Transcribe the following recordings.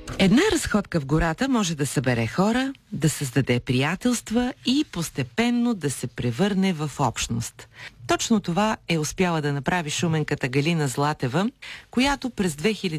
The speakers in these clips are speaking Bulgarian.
Една разходка в гората може да събере хора, да създаде приятелства и постепенно да се превърне в общност. Точно това е успяла да направи шуменката Галина Златева, която през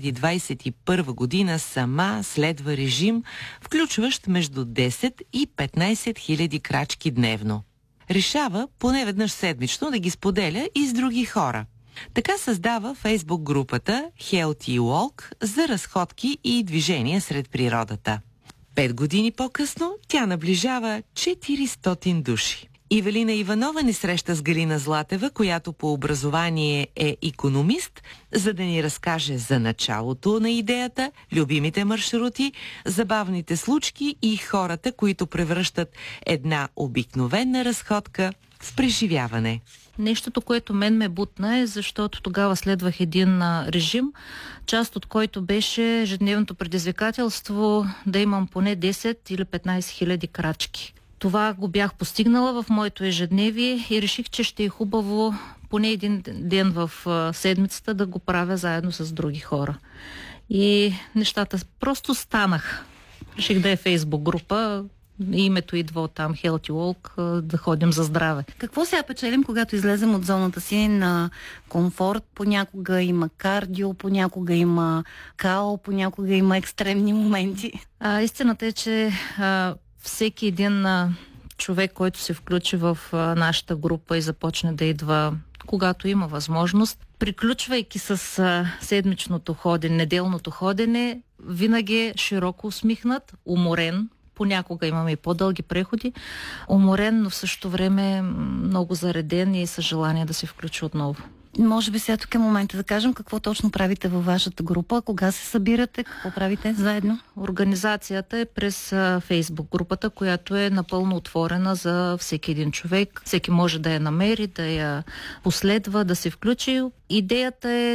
2021 година сама следва режим, включващ между 10 и 15 хиляди крачки дневно. Решава поне веднъж седмично да ги споделя и с други хора. Така създава Фейсбук групата Healthy Walk за разходки и движения сред природата. 5 години по-късно тя наближава 400 души. Ивелина Иванова ни среща с Галина Златева, която по образование е икономист, за да ни разкаже за началото на идеята, любимите маршрути, забавните случки и хората, които превръщат една обикновена разходка в преживяване. Нещото, което мен ме бутна е, защото тогава следвах един режим, част от който беше ежедневното предизвикателство да имам поне 10 или 15 хиляди крачки. Това го бях постигнала в моето ежедневие и реших, че ще е хубаво поне един ден в седмицата да го правя заедно с други хора. И нещата просто станах. Реших да е Фейсбук група. Името идва от там, Healthy Walk, да ходим за здраве. Какво сега печелим, когато излезем от зоната си на комфорт? Понякога има кардио, понякога има као, понякога има екстремни моменти. Истината е, че всеки един човек, който се включи в нашата група и започне да идва, когато има възможност, приключвайки с седмичното ходене, неделното ходене, винаги е широко усмихнат, уморен. Понякога имаме и по-дълги преходи. Уморен, но в същото време много зареден и с желание да се включи отново. Може би сега тук е момента да кажем какво точно правите във вашата група, кога се събирате, какво правите заедно? Организацията е през Фейсбук групата, която е напълно отворена за всеки един човек. Всеки може да я намери, да я последва, да се включи. Идеята е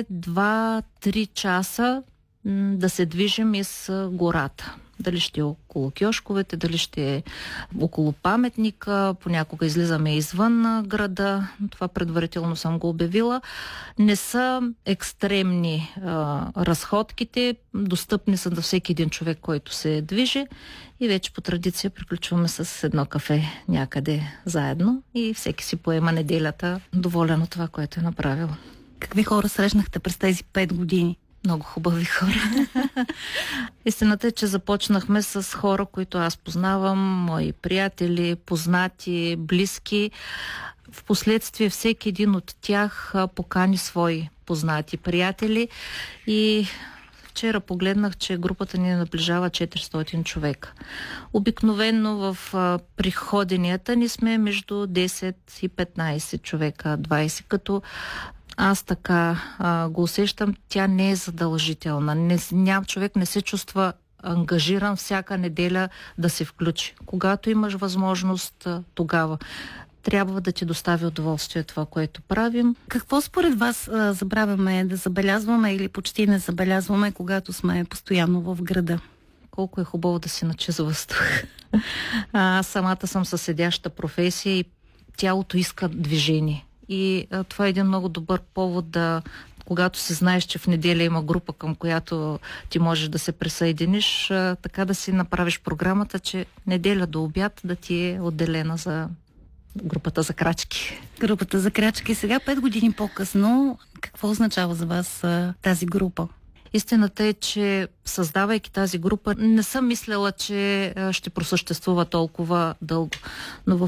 2-3 часа да се движим из гората. Дали ще е около кьошковете, дали ще е около паметника, понякога излизаме извън града, това предварително съм го обявила. Не са екстремни разходките, достъпни са до всеки един човек, който се движи и вече по традиция приключваме с едно кафе някъде заедно и всеки си поема неделята доволен от това, което е направил. Какви хора срещнахте през тези 5 години? Много хубави хора. Истината е, че започнахме с хора, които аз познавам, мои приятели, познати, близки. Впоследствие всеки един от тях покани свои познати приятели и вчера погледнах, че групата ни наближава 400 човека. Обикновено в приходенията ни сме между 10 и 15 човека, 20, като аз така го усещам, тя не е задължителна. Човек не се чувства ангажиран всяка неделя да се включи. Когато имаш възможност, тогава трябва да ти достави удоволствие това, което правим. Какво според вас забравяме да забелязваме или почти не забелязваме, когато сме постоянно в града? Колко е хубаво да си на чист въздух. Аз самата съм със седяща професия и тялото иска движение. И това е един много добър повод да, когато се знаеш, че в неделя има група, към която ти можеш да се присъединиш, така да си направиш програмата, че неделя до обяд да ти е отделена за групата за крачки. Групата за крачки. Сега 5 години по-късно, какво означава за вас тази група? Истината е, че създавайки тази група, не съм мисляла, че ще просъществува толкова дълго. Но в